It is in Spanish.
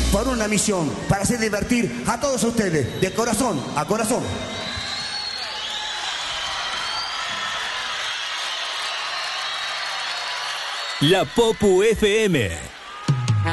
por una misión, para hacer divertir a todos ustedes, de corazón a corazón. La Popu FM.